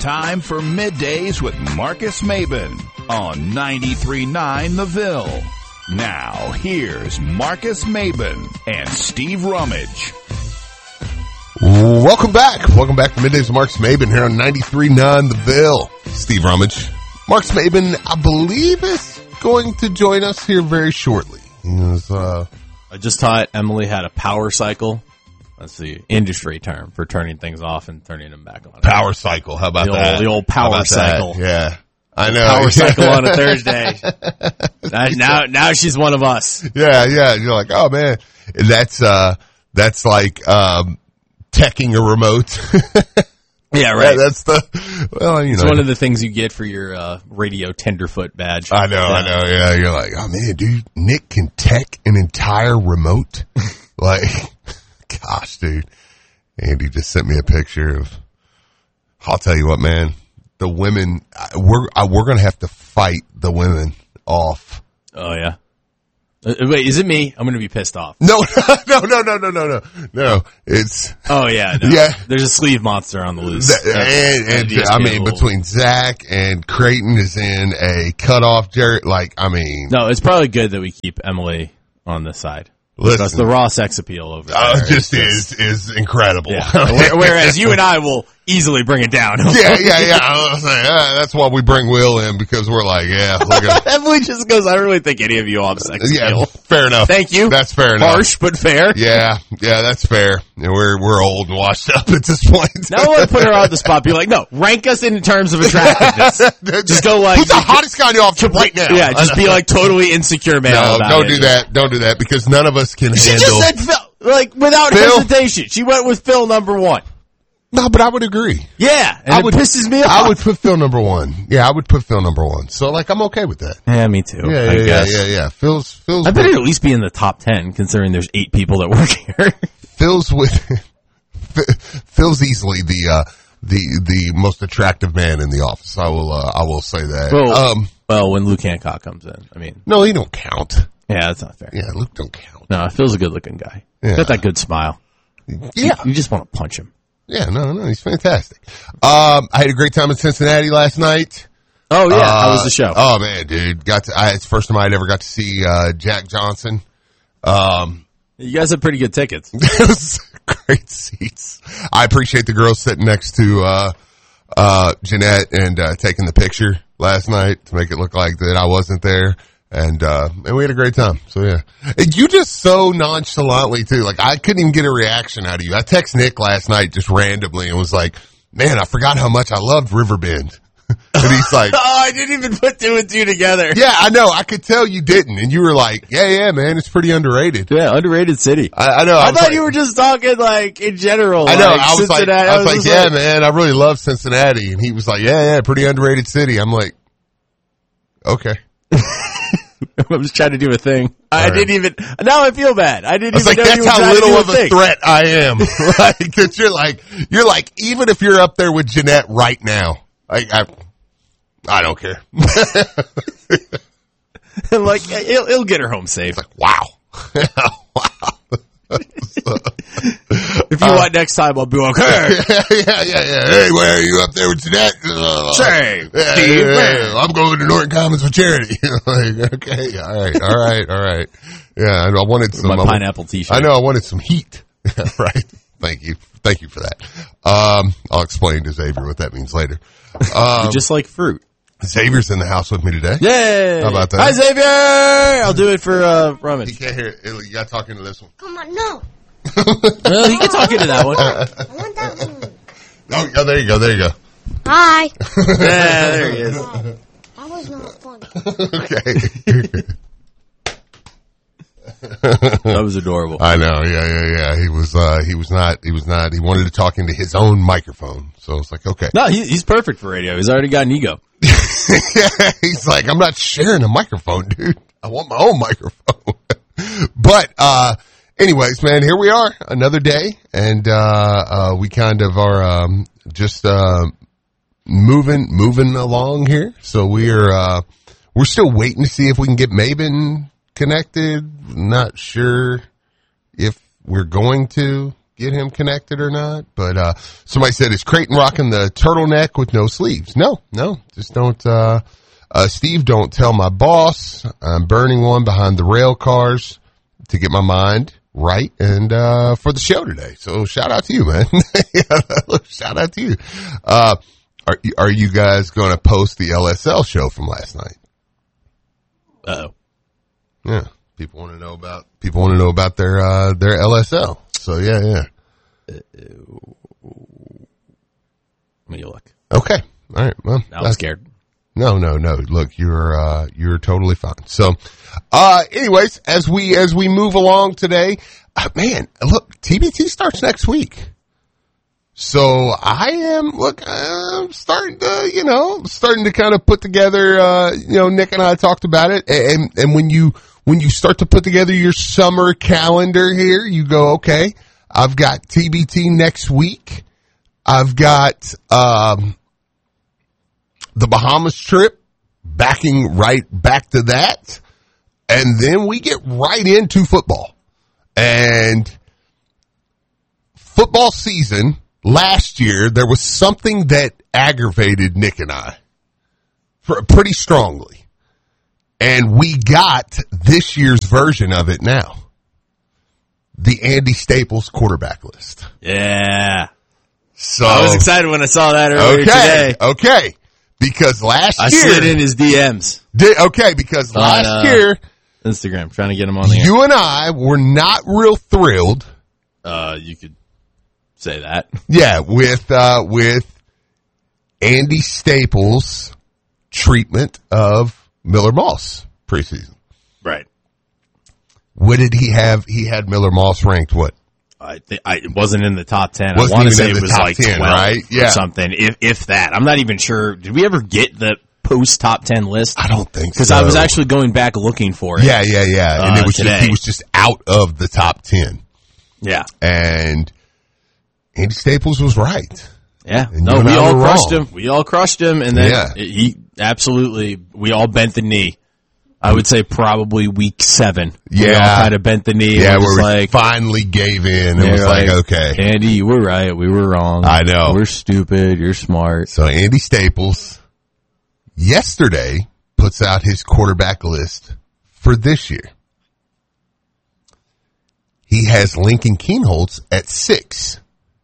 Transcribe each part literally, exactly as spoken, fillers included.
time for Middays with Marcus Maben on ninety-three point nine The Ville. Now, here's Marcus Maben and Steve Rummage. Welcome back. Welcome back to Middays with Marcus Maben here on ninety-three point nine The Ville. Steve Rummage. Marcus Maben, I believe, is going to join us here very shortly. He was, uh, I just taught Emily how to power cycle. That's the industry term for turning things off and turning them back on. Power cycle. How about the old, that? The old power cycle. That? Yeah. I know. Power cycle on a Thursday. now, now she's one of us. Yeah, yeah. You're like, oh man, that's, uh, that's like, um, teching a remote. Yeah, right. Yeah, that's the, well, you know. It's one of the things you get for your, uh, radio tenderfoot badge. I know, yeah. I know. Yeah. You're like, oh man, dude, Nick can tech an entire remote. Like, gosh, dude. Andy just sent me a picture of, I'll tell you what, man, the women, we're, we're going to have to fight the women off. Oh, yeah. Uh, wait, is it me? I'm going to be pissed off. No, no, no, no, no, no, no. No, it's. Oh, yeah. No. Yeah. There's a sleeve monster on the loose. That, and, and I mean, between Zach and Creighton is in a cutoff, Jared. Like, I mean. No, it's probably good that we keep Emily on this side. Listen, because the raw sex appeal over there. Uh, just is, is incredible. Yeah. Whereas you and I will easily bring it down. yeah, yeah, yeah. I was saying, uh, that's why we bring Will in, because we're like, yeah, look at Emily just goes, I don't really think any of you all have sex yeah, appeal. Fair enough. Thank you. That's fair enough. Harsh, but fair. Yeah, yeah, that's fair. And we're, we're old and washed up at this point. Now I want to put her on the spot. Be like, no, rank us in terms of attractiveness. Just go like. Who's the hottest guy in the office right now? Yeah, just be like totally insecure male No, about don't it. do that. Don't do that, because none of us can she handle. She just said Phil, like, without Phil? hesitation. She went with Phil number one. No, but I would agree. Yeah, and I it would, pisses me off. I would put Phil number one. Yeah, I would put Phil number one. So, like, I'm okay with that. Yeah, me too. Yeah, I yeah, guess. yeah, yeah, yeah. Phil's, Phil's. I bet it'd at least be in the top ten, considering there's eight people that work here. Phil's with, Phil's easily the, uh, the, the most attractive man in the office. I will, uh, I will say that. Well, um, well, when Luke Hancock comes in, I mean. No, he don't count. Yeah, that's not fair. Yeah, Luke don't count. No, Phil's a good looking guy. Yeah. Got that good smile. Yeah. You, you just want to punch him. Yeah, no, no, he's fantastic. Um, I had a great time in Cincinnati last night. Oh, yeah. Uh, How was the show? Oh, man, dude. Got to, I, it's the first time I'd ever got to see, uh, Jack Johnson. Um, you guys have pretty good tickets. It was great seats. I appreciate the girls sitting next to, uh, uh, Jeanette and, uh, taking the picture last night to make it look like that I wasn't there. And, uh, and we had a great time. So yeah. And you just so nonchalantly too. Like I couldn't even get a reaction out of you. I text Nick last night just randomly and was like, man, I forgot how much I loved Riverbend. And he's like, oh, I didn't even put two and two together. Yeah, I know. I could tell you didn't. And you were like, yeah, yeah, man, it's pretty underrated. Yeah, underrated city. I, I know. I, I thought like, you were just talking like in general. I know. Like, I was Cincinnati. like, I was, I was like, yeah, like, man, I really love Cincinnati. And he was like, yeah, yeah, pretty underrated city. I'm like, okay. I was trying to do a thing. All I right. didn't even. Now I feel bad. I didn't I was even like, know you that's were how trying to little do of a a thing. threat I am. Like, because you're like, you're like, even if you're up there with Jeanette right now, like, I, I don't care. And like, he'll, he'll get her home safe. It's like, wow, wow. If you uh, want next time, I'll be like, hey. Yeah, yeah, yeah, yeah. Hey, where are you up there with Jeanette? Uh, Say, yeah, Steve, yeah, yeah. I'm going to Norton Commons for charity. Like, okay, all right, all right, all right. Yeah, I wanted some. My I pineapple t-shirt. I know, I wanted some heat. Right. Thank you. Thank you for that. Um, I'll explain to Xavier what that means later. Um, just like fruit. Xavier's in the house with me today. Yay! How about that? Hi, Xavier! I'll do it for, uh, Rummage. He can't hear it. You got to talk into this one. Come on, no. Well, he can talk into that one. I want that one. Oh, oh, there you go. There you go. Hi. Yeah, there he is. That was not fun. Okay. That was adorable. I know. Yeah, yeah, yeah. He was, uh, he was not, he was not, he wanted to talk into his own microphone. So it's like, okay. No, he, he's perfect for radio. He's already got an ego. Yeah, he's like, I'm not sharing a microphone, dude. I want my own microphone. But, uh, anyways, man, here we are, another day, and, uh, uh, we kind of are, um, just, uh, moving, moving along here. So we're, uh, we're still waiting to see if we can get Maben connected. Not sure if we're going to. get him connected or not. But uh, somebody said, is Creighton rocking the turtleneck with no sleeves? No, no, just don't. Uh, uh, Steve, don't tell my boss. I'm burning one behind the rail cars to get my mind right and uh, for the show today. So shout out to you, man. Shout out to you. Uh, are, are you guys going to post the L S L show from last night? Uh-oh. Yeah. People want to know about, people want to know about their, uh, their L S L. So yeah, yeah. Uh-oh. Let me look. Okay. All right. Well, now I'm scared. No, no, no. Look, you're, uh, you're totally fine. So, uh, anyways, as we, as we move along today, uh, man, look, T B T starts next week. So I am, look, I'm starting to, you know, starting to kind of put together, uh, you know, Nick and I talked about it. And, and when you, when you start to put together your summer calendar here, you go, okay, I've got T B T next week. I've got, um, the Bahamas trip, backing right back to that. And then we get right into football. And football season last year, there was something that aggravated Nick and I for, pretty strongly. And we got this year's version of it now. The Andy Staples quarterback list. Yeah. So I was excited when I saw that earlier okay, today. Okay. Because last I year. slid in his D Ms. Did, okay, because on, last uh, year. Instagram, trying to get him on the air. You and I were not real thrilled. Uh, you could say that. Yeah, with, uh, with Andy Staples' treatment of Miller Moss preseason. Right. What did he have? He had Miller Moss ranked what? I think I it wasn't in the top ten. Wasn't I want to even say in it the was top like ten, twelve right? Yeah. or something, if if that. I'm not even sure. Did we ever get the post top ten list? I don't think so. Because I was actually going back looking for it. Yeah, yeah, yeah. And uh, it was today. just, he was just out of the top ten. Yeah. And Andy Staples was right. Yeah. And No, you we and I all were crushed wrong. him. We all crushed him, and then Yeah. he absolutely. We all bent the knee. I would say probably week seven. We Yeah. all kind of bent the knee. Yeah, and where was we like, finally gave in and yeah, was like, okay. Andy, you were right. We were wrong. I know. We're stupid. You're smart. So Andy Staples yesterday puts out his quarterback list for this year. He has Lincoln Kienholz at six.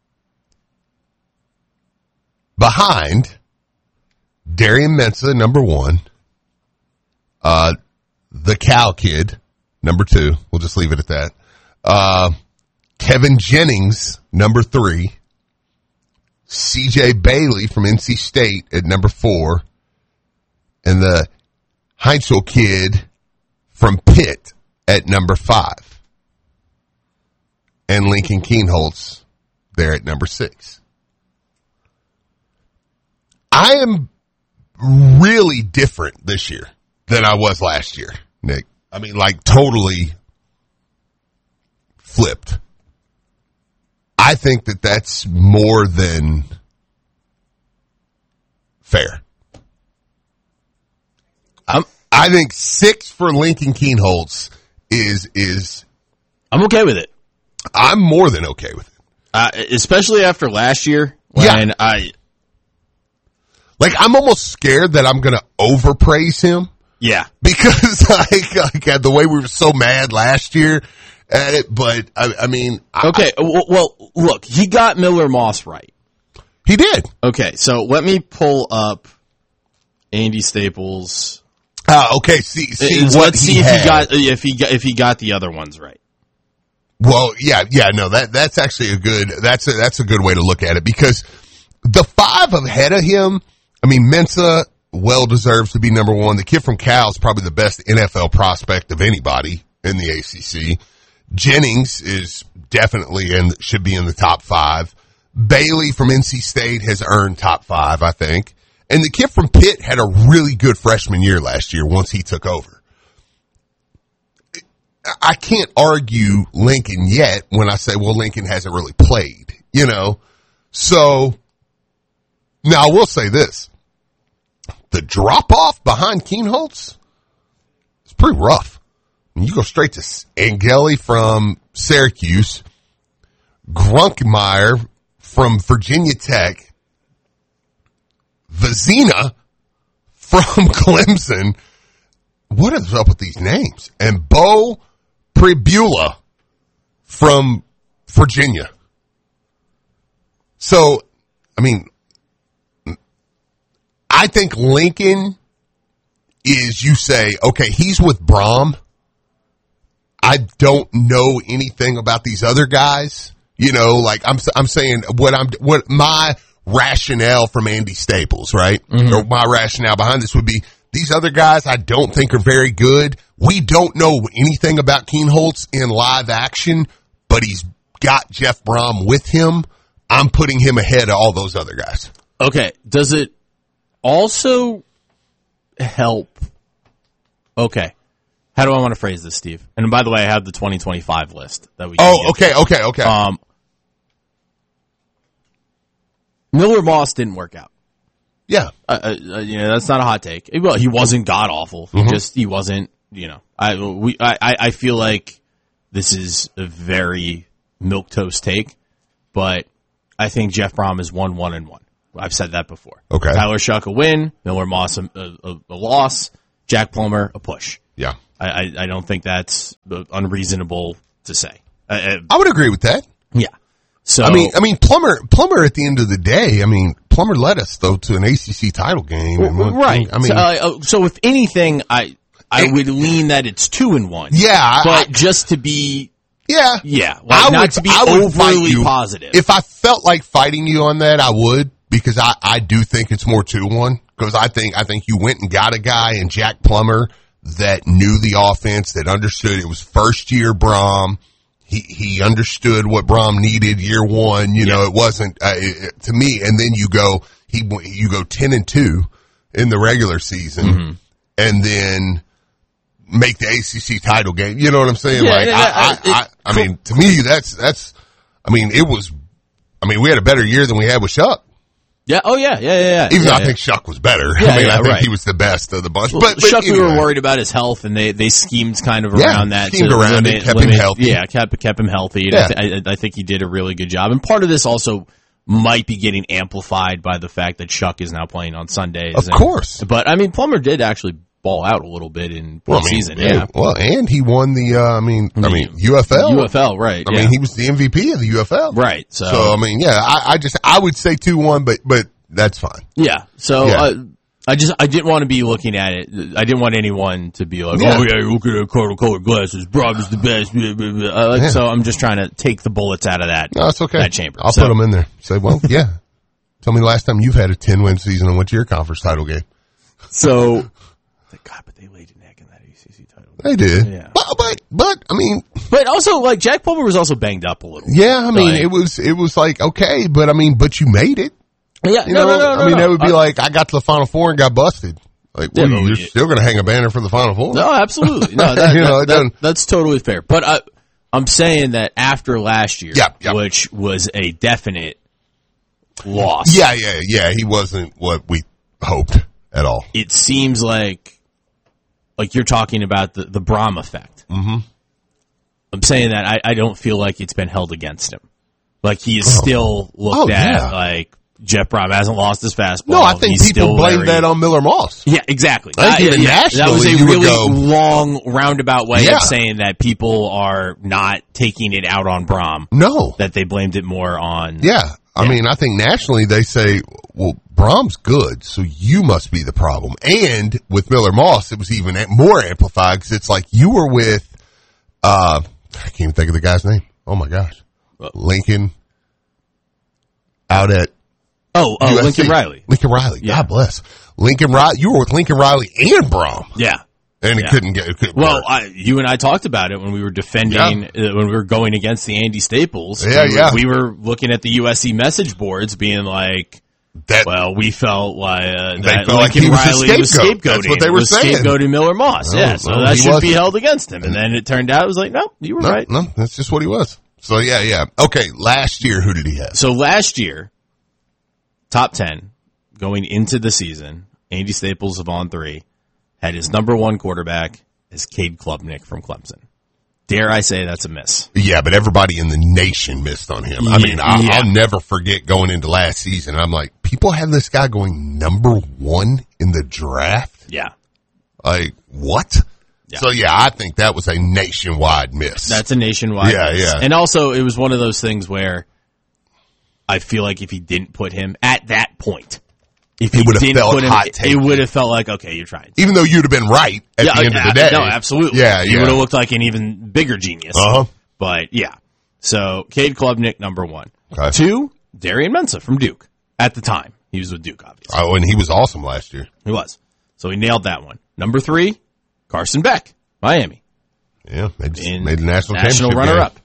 Behind Darian Mensah, number one. Uh, the Cal kid, number two. We'll just leave it at that. Uh, Kevin Jennings, number three. C J Bailey from N C State at number four. And the Heinzel kid from Pitt at number five. And Lincoln Kienholz there at number six. I am really different this year than I was last year, Nick. I mean, like totally flipped. I think that that's more than fair. I'm, I think six for Lincoln Kienholz is, is, I'm okay with it. I'm more than okay with it. Uh, especially after last year when Yeah. I, Like, I'm almost scared that I'm going to overpraise him. yeah. Because, like, like, the way we were so mad last year at it, but, I, I mean. I, Okay. Well, well, look, he got Miller Moss right. He did. Okay. So let me pull up Andy Staples. Uh, okay, see, see Uh, what Let's he see if had. he got, if he got, if he got the other ones right. Well, yeah, yeah, no, that, that's actually a good, that's a, that's a good way to look at it because the five ahead of him, I mean, Mensah well deserves to be number one. The kid from Cal is probably the best N F L prospect of anybody in the A C C. Jennings is definitely in, should be in the top five. Bailey from N C State has earned top five, I think. And the kid from Pitt had a really good freshman year last year once he took over. I can't argue Lincoln yet when I say, well, Lincoln hasn't really played, you know? So, now I will say this. The drop-off behind Kienholz is pretty rough. I mean, you go straight to Angeli from Syracuse, Grunkmeyer from Virginia Tech, Vizina from Clemson. What is up with these names? And Bo Pribula from Virginia. So, I mean, I think Lincoln is, you say, okay, he's with Brom. I don't know anything about these other guys. You know, like I'm, I'm saying what I'm, what my rationale from Andy Staples, right? Mm-hmm. Or my rationale behind this would be these other guys I don't think are very good. We don't know anything about Kienholz in live action, but he's got Jeff Brom with him. I'm putting him ahead of all those other guys. Okay. Does it also help? Okay. How do I want to phrase this, Steve? And by the way, I have the twenty twenty-five list that we. Oh, okay, okay, okay. Um, Miller Moss didn't work out. Yeah, uh, uh, you know that's not a hot take. Well, he wasn't god awful. He mm-hmm. just he wasn't. You know, I we I I feel like this is a very milquetoast take, but I think Jeff Brom is one one and one. I've said that before. Okay, Tyler Shuck a win, Miller Moss a, a, a loss, Jack Plummer a push. Yeah. I, I don't think that's unreasonable to say. I, I would agree with that. Yeah. So I mean, I mean, Plummer, Plummer. At the end of the day, I mean, Plummer led us though to an A C C title game. And one, right. I mean, so, uh, so if anything, I I it, would lean that it's two and one. Yeah. But I, just to be. Yeah. Yeah. Like I not would, to be I would overly you. positive. If I felt like fighting you on that, I would, because I I do think it's more two one. Because I think I think you went and got a guy in Jack Plummer that knew the offense, that understood it was first year Brom. He, he understood what Brom needed year one. You yeah. know, it wasn't, uh, it, to me, and then you go, he, you go ten and two in the regular season mm-hmm. and then make the A C C title game. You know what I'm saying? Yeah, like, yeah, I, I, it, I, I mean, to me, that's, that's, I mean, it was, I mean, we had a better year than we had with Shuck. Yeah. Oh, yeah. Yeah. Yeah. yeah. Even yeah, though I yeah. think Shuck was better. Yeah, I mean, yeah, I think right. he was the best of the bunch. Well, but, but Shuck, anyway. we were worried about his health, and they, they schemed kind of around yeah, that. schemed to around limit, it, kept limit, him healthy. Yeah, kept kept him healthy. And yeah. I, th- I, I think he did a really good job. And part of this also might be getting amplified by the fact that Shuck is now playing on Sundays. Of and, course. But I mean, Plummer did actually ball out a little bit in well, preseason. I mean, yeah. yeah. Well, and he won the. Uh, I mean, I mean, the, U F L. U F L, right? I yeah. mean, he was the M V P of the U F L. Right. So, so I mean, yeah, I, I just I would say two one, but but. That's fine. Yeah. So yeah. Uh, I just I didn't want to be looking at it. I didn't want anyone to be like, yeah. oh yeah, look at the color colored glasses. Brom is the best. Uh, like, yeah. So I'm just trying to take the bullets out of that. No, it's okay. That chamber. I'll so, put them in there. Say, well, yeah. Tell me the last time you've had a ten win season and went to your conference title game. So, God, but they laid an egg in that A C C title game. They did. Yeah. But, but but I mean, but also like Jack Plummer was also banged up a little. Yeah, I mean, like, it was it was like okay, but I mean, but you made it. Yeah, you no, know, no, no, no. I mean, no. that would be uh, like I got to the Final Four and got busted. Like, yeah, well, you're yeah. still going to hang a banner for the Final Four. No, absolutely. No, that, you know, that, that, that's totally fair. But I, I'm saying that after last year, yep, yep. which was a definite loss. Yeah, yeah, yeah. He wasn't what we hoped at all. It seems like, like you're talking about the, the Brom effect. Mm-hmm. I'm saying that I, I don't feel like it's been held against him. Like he is oh. still looked oh, at yeah. like Jeff Brom hasn't lost his fastball. No, I think He's people blame very... that on Miller Moss. Yeah, exactly. I think uh, even yeah, nationally, that was a you really would go, long roundabout way yeah. of saying that people are not taking it out on Brom. No, that they blamed it more on. Yeah, I yeah. mean, I think nationally they say, well, Brom's good, so you must be the problem. And with Miller Moss, it was even more amplified because it's like you were with, uh, I can't even think of the guy's name. Oh my gosh, uh, Lincoln. Out at oh, uh, Lincoln Riley. Lincoln Riley. Yeah. God bless. Lincoln Riley. You were with Lincoln Riley and Brom. Yeah. And it yeah. couldn't get, it couldn't well, I, you and I talked about it when we were defending, yeah. uh, when we were going against the Andy Staples. Yeah, we were, yeah. We were looking at the U S C message boards being like, that, well, we felt like, uh, that felt Lincoln like he was Riley was scapegoat. scapegoating. That's what they were was saying. Scapegoating Miller Moss. No, yeah. So no, that should wasn't. be held against him. And then it turned out it was like, no, you were no, right. No, that's just what he was. So yeah, yeah. Okay. Last year, who did he have? So last year, top ten going into the season, Andy Staples of On three had his number one quarterback as Cade Klubnik from Clemson. Dare I say that's a miss? Yeah, but everybody in the nation missed on him. I mean, I, Yeah. I'll never forget going into last season. I'm like, people have this guy going number one in the draft? Yeah. Like, what? Yeah. So, yeah, I think that was a nationwide miss. That's a nationwide Yeah, miss. yeah. And also, it was one of those things where I feel like if he didn't put him at that point, if he It would have didn't felt put him, hot it, take. it would have felt like, okay, you're trying to. Even though you'd have been right at Yeah, the end uh, of the day. No, absolutely. Yeah, He yeah. would have looked like an even bigger genius. Uh-huh. But, yeah. So, Cade Klubnik, number one. Okay. Two, Darian Mensah from Duke. At the time. He was with Duke, obviously. Oh, and he was awesome last year. He was. So, he nailed that one. Number three, Carson Beck, Miami. Yeah, made, In made the national, national championship runner-up.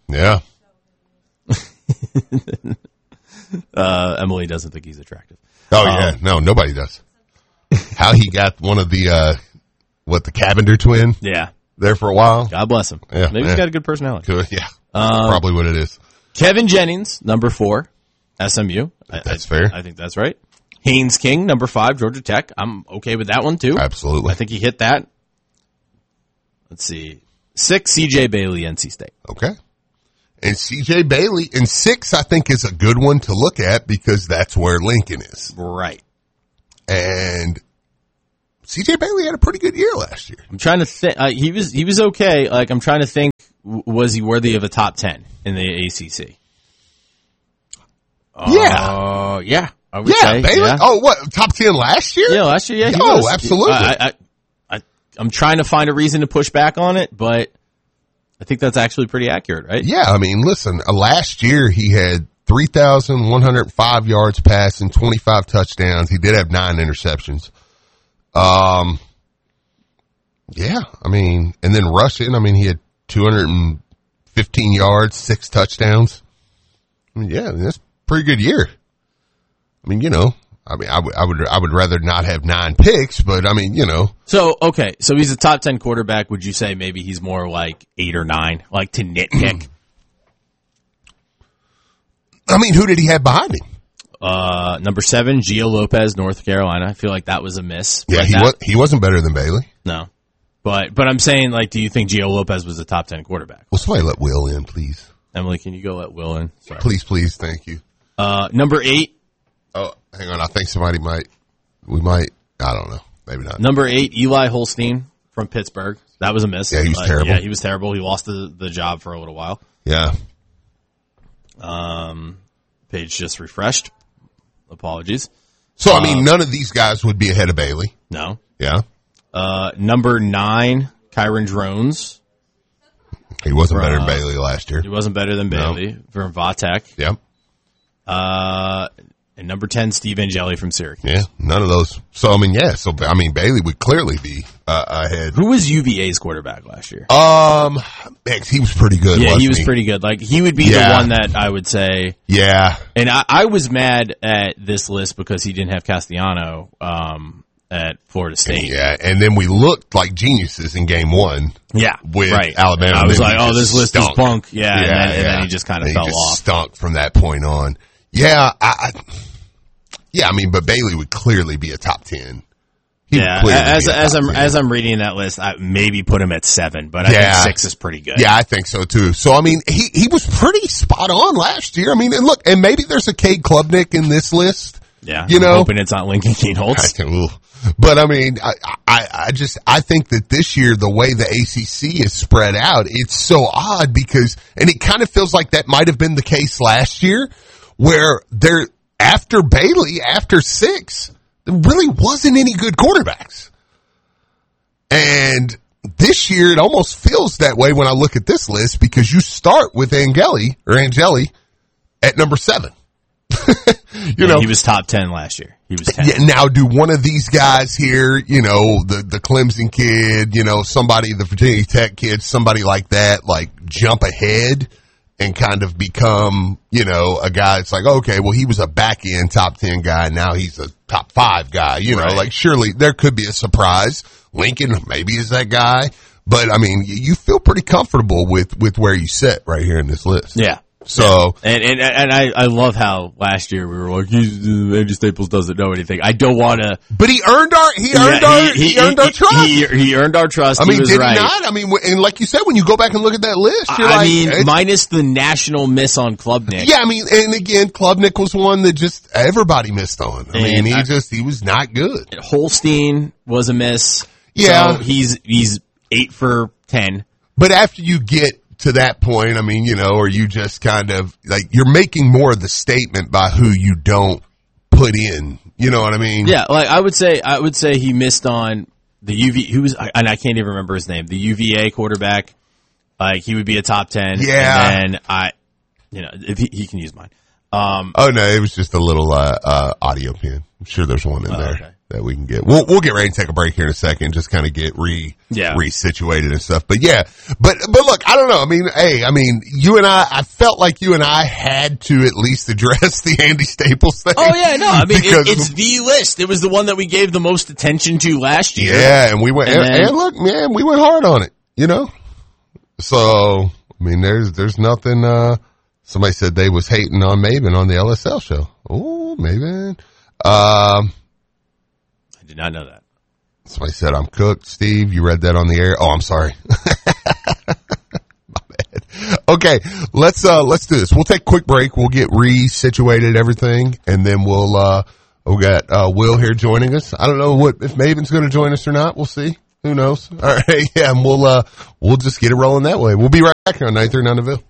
game. Yeah. Uh, Emily doesn't think he's attractive. Oh, Um, yeah. No, nobody does. How he got one of the, uh, what, the Cavender twin Yeah. there for a while? God bless him. Yeah, Maybe yeah. he's got a good personality. Good, yeah. Um, Probably what it is. Kevin Jennings, number four, S M U. I, That's I, fair. I think that's right. Haynes King, number five, Georgia Tech. I'm okay with that one, too. Absolutely. I think he hit that. Let's see. Six, C J Bailey, N C State. Okay. And C J Bailey in six, I think, is a good one to look at because that's where Lincoln is. Right. And C J Bailey had a pretty good year last year. I'm trying to think. Uh, he was he was okay. Like I'm trying to think. W- was he worthy of a top ten in the A C C? Yeah. Uh, yeah. I would Yeah, say. Bailey. Yeah. Oh, what? Top ten last year? Yeah, last year. Yeah. He Oh, was. absolutely. I, I, I, I'm trying to find a reason to push back on it, but I think that's actually pretty accurate, right? Yeah, I mean, listen, uh, last year he had three thousand one hundred five yards passing, twenty-five touchdowns. He did have nine interceptions. Um, yeah, I mean, and then rushing, I mean, he had two hundred fifteen yards, six touchdowns. I mean, yeah, that's a pretty good year. I mean, you know, I mean, I would, I would, I would rather not have nine picks, but I mean, you know. So, okay. So he's a top ten quarterback. Would you say maybe he's more like eight or nine, like to nitpick? I mean, who did he have behind him? Uh, number seven, Gio Lopez, North Carolina. I feel like that was a miss. Yeah, But he that- was, he wasn't better than Bailey. No. But, but I'm saying, like, do you think Gio Lopez was a top ten quarterback? Well, somebody let Will in, please. Emily, can you go let Will in? Sorry. Please, please, thank you. Uh, number eight, Oh, hang on. I think somebody might, we might, I don't know. Maybe not. number eight, Eli Holstein from Pittsburgh. That was a miss. Yeah, he was Uh, terrible. Yeah, he was terrible. He lost the, the job for a little while. Yeah. Um, page just refreshed. Apologies. So, I Uh, mean, none of these guys would be ahead of Bailey. No. Yeah. Uh, number nine, Kyron Drones. He wasn't better than Uh, Bailey last year. He wasn't better than No. Bailey from Vatek. Yeah. Uh, and number ten, Steve Angeli from Syracuse. Yeah. None of those. So, I mean, yeah. So, I mean, Bailey would clearly be uh, ahead. Who was U V A's quarterback last year? Um, man, he was pretty good. yeah, wasn't he was pretty good. Like, he would be Yeah. the one that I would say. Yeah. And I, I was mad at this list because he didn't have Castellano um, at Florida State. Yeah. And then we looked like geniuses in game one. Yeah, With right. Alabama. I was And like, then he oh, just this list stunk. is bunk. Yeah, and, then, and then he just kind of And fell he just off. stunk from that point on. Yeah. I, I, yeah. I mean, but Bailey would clearly be a top ten. He would Yeah, clearly as be a as top I'm ten. as I'm reading that list, I maybe put him at seven, but I Yeah. think six is pretty good. Yeah, I think so too. So, I mean, he, he was pretty spot on last year. I mean, and look, and maybe there's a Cade Klubnik in this list. yeah. You I'm know? hoping it's not Lincoln Keenholz. I can- ooh. But I mean, I, I, I just, I think that this year, the way the A C C is spread out, it's so odd because, and it kind of feels like that might have been the case last year where there, after Bailey, after six, there really wasn't any good quarterbacks. And this year, it almost feels that way when I look at this list because you start with Angeli or Angeli at number seven. you And know, he was top ten last year. He was ten. yeah, now do one of these guys here, you know, the, the Clemson kid, you know, somebody, the Virginia Tech kid, somebody like that, like jump ahead and kind of become, you know, a guy that's like, okay, well, he was a back end top ten guy. Now he's a top five guy, you know, Right. like surely there could be a surprise. Lincoln maybe is that guy, but I mean, you feel pretty comfortable with, with where you sit right here in this list. Yeah. So, yeah. and, and and I, I love how last year we were like, He's, uh, Andy Staples doesn't know anything. I don't want to, but he earned our he earned yeah, our he, he, he earned he, our trust. He, he earned our trust. I mean, he was did right. he not? I mean, and like you said, when you go back and look at that list, you're I like, mean, minus the national miss on Klubnik. Yeah, I mean, and again, Klubnik was one that just everybody missed on. I mean, And he I- just he was not good. Holstein was a miss. Yeah. So he's he's eight for ten. But after you get to that point, I mean, you know, or you just kind of like you're making more of the statement by who you don't put in. You know what I mean? Yeah, like I would say, I would say he missed on the U V. Who was, and I can't even remember his name. The U V A quarterback. Like he would be a top ten. Yeah. And then I, you know, if he, he can use mine. Um, Oh no, it was just a little uh, uh audio pin. I'm sure there's one in Oh, there okay. that we can get. We'll we'll get ready to take a break here in a second, just kind of get re Yeah. resituated and stuff. But yeah, but but look, I don't know. I mean, hey, I mean, you and I, I felt like you and I had to at least address the Andy Staples thing. oh yeah, no, I mean Because- it, it's the list. It was the one that we gave the most attention to last year. Yeah, and we went and, And then- and look, man, we went hard on it. You know, so I mean, there's there's nothing. uh Somebody said they was hating on Maven on the L S L show. Oh, Maven. Um. I did not know that. Somebody said, I'm cooked. Steve, you read that on the air. Oh, I'm sorry. My bad. Okay. Let's, uh, let's do this. We'll take a quick break. We'll get re-situated everything. And then we'll, uh, we got, uh, Will here joining us. I don't know what, if Maven's going to join us or not. We'll see. Who knows? All right. Yeah. And we'll, uh, we'll just get it rolling that way. We'll be right back here on nine three nine The Ville.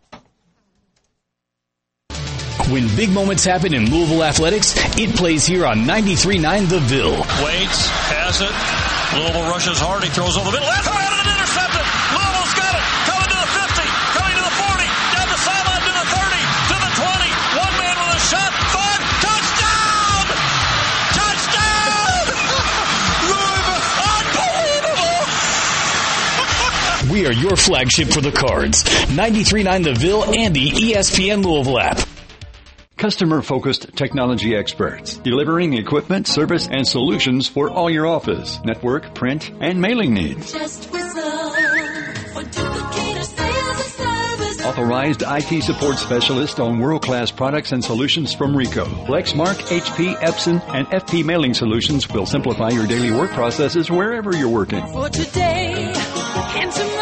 When big moments happen in Louisville athletics, it plays here on ninety-three point nine The Ville. Waits, has it. Louisville rushes hard. He throws over the middle. That's around and intercepted. Louisville's got it. Coming to the fifty. Coming to the forty. Down the sideline to the thirty. To the twenty. One man with a shot. Five. Touchdown! Touchdown! Louisville. Unbelievable! We are your flagship for the Cards. ninety-three point nine The Ville and the E S P N Louisville app. Customer-focused technology experts, delivering equipment, service, and solutions for all your office, network, print, and mailing needs. Just whistle for Duplicator Sales and Service. Authorized I T support specialist on world-class products and solutions from Rico. Lexmark, H P, Epson, and F P Mailing Solutions will simplify your daily work processes wherever you're working. For today and tomorrow.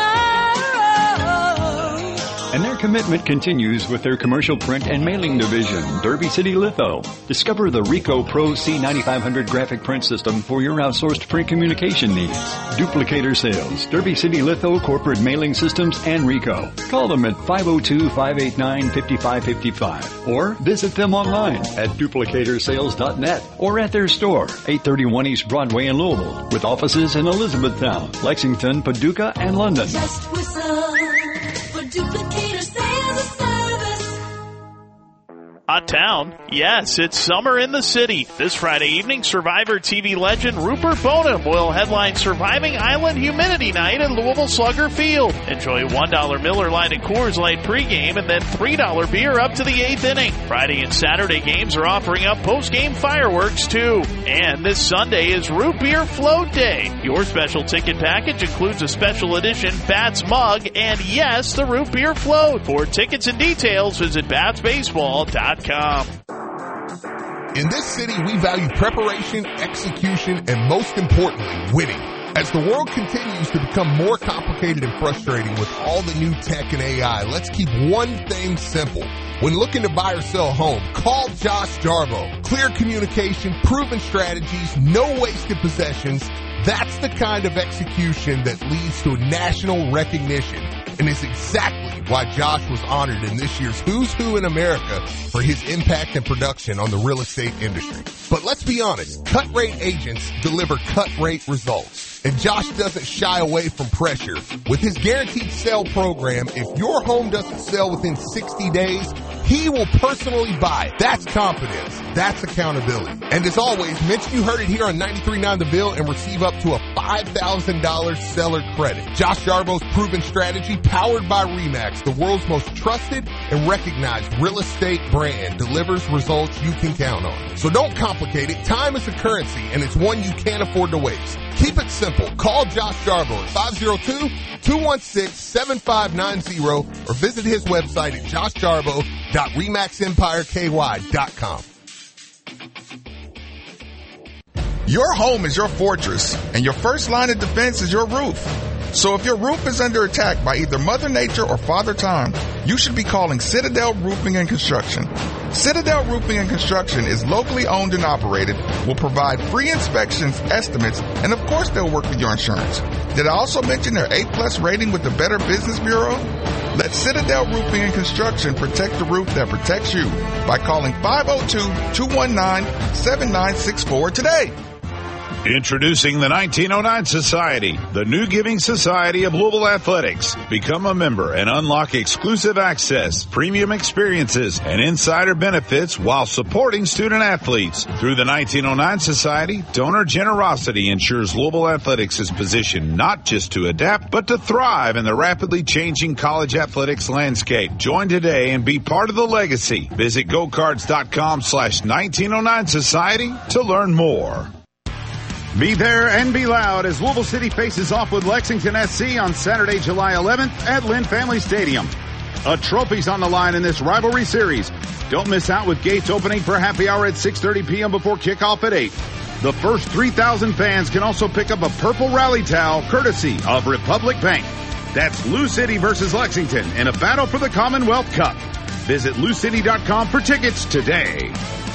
And their commitment continues with their commercial print and mailing division, Derby City Litho. Discover the Rico Pro C ninety-five hundred graphic print system for your outsourced print communication needs. Duplicator Sales, Derby City Litho Corporate Mailing Systems, and Rico. Call them at five oh two, five eight nine, five five five five or visit them online at duplicator sales dot net or at their store, eight thirty-one East Broadway in Louisville, with offices in Elizabethtown, Lexington, Paducah, and London. Just whistle for Duplicator Sales and Service. Hot town? Yes, it's summer in the city. This Friday evening, Survivor T V legend Rupert Boneham will headline Surviving Island Humidity Night at Louisville Slugger Field. Enjoy one dollar Miller Lite and Coors Light pregame and then three dollar beer up to the eighth inning. Friday and Saturday games are offering up postgame fireworks too. And this Sunday is Root Beer Float Day. Your special ticket package includes a special edition Bats mug and yes, the Root Beer Float. For tickets and details, visit bats baseball dot com. In this city, we value preparation, execution, and most importantly, winning. As the world continues to become more complicated and frustrating with all the new tech and A I, let's keep one thing simple. When looking to buy or sell a home, call Josh Jarbo. Clear communication, proven strategies, no wasted possessions. That's the kind of execution that leads to national recognition, and is exactly why Josh was honored in this year's Who's Who in America for his impact and production on the real estate industry. But let's be honest, cut rate agents deliver cut rate results. And Josh doesn't shy away from pressure. With his guaranteed sale program, if your home doesn't sell within sixty days, he will personally buy it. That's confidence. That's accountability. And as always, mention you heard it here on ninety-three point nine The Ville and receive up to a five five thousand dollars seller credit. Josh Jarbo's proven strategy, powered by RE/MAX, the world's most trusted and recognized real estate brand, delivers results you can count on. So don't complicate it. Time is a currency, and it's one you can't afford to waste. Keep it simple. Call Josh Jarbo at five oh two, two one six, seven five nine zero or visit his website at josh jarbo dot remax empire k y dot com. Your home is your fortress, and your first line of defense is your roof. So if your roof is under attack by either Mother Nature or Father Time, you should be calling Citadel Roofing and Construction. Citadel Roofing and Construction is locally owned and operated, will provide free inspections, estimates, and of course they'll work with your insurance. Did I also mention their A plus rating with the Better Business Bureau? Let Citadel Roofing and Construction protect the roof that protects you by calling five oh two, two one nine, seven nine six four today. Introducing the nineteen oh nine Society, the new giving society of Louisville Athletics. Become a member and unlock exclusive access, premium experiences, and insider benefits while supporting student athletes. Through the nineteen oh nine Society, donor generosity ensures Louisville Athletics is positioned not just to adapt, but to thrive in the rapidly changing college athletics landscape. Join today and be part of the legacy. Visit gocards.com slash 1909 Society to learn more. Be there and be loud as Louisville City faces off with Lexington S C on Saturday, July eleventh at Lynn Family Stadium. A trophy's on the line in this rivalry series. Don't miss out with gates opening for happy hour at six thirty p.m. before kickoff at eight. The first three thousand fans can also pick up a purple rally towel courtesy of Republic Bank. That's Lou City versus Lexington in a battle for the Commonwealth Cup. Visit lou city dot com for tickets today.